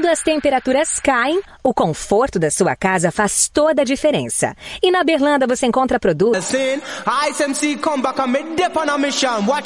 Quando as temperaturas caem, o conforto da sua casa faz toda a diferença. E na Berlanda você encontra produtos